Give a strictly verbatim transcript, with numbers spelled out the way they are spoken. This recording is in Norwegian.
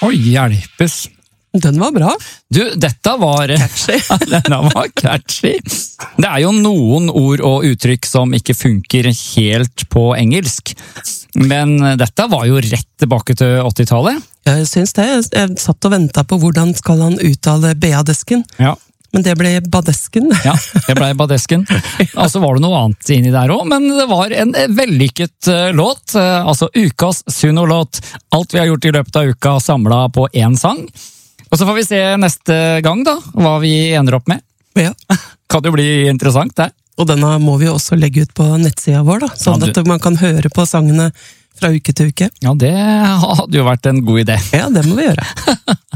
Oi, hjelpes. Den var bra. Du, dette var... Catchy. Denne var catchy. Det er jo noen ord og uttrykk som ikke funker helt på engelsk. Men dette var jo rett tilbake til åttitallet. Jeg synes det. Jeg satt og ventet på hvordan skal han uttale Beadesken. Ja. Men det ble Badesken. Ja, det ble Badesken. Altså var det noe annet inni der også, men det var en vellykket låt. Altså ukas Suno-låt. Alt vi har gjort i løpet av uka samlet på en sang. Og så får vi se neste gang da, hva vi ender opp med. Ja. Kan jo bli interessant det. Og denne må vi også legge ut på nettsida vår, da, sånn Ja, du... at man kan høre på sangene fra uke til uke. Ja, det hadde jo vært en god idé. Ja, det må vi gjøre.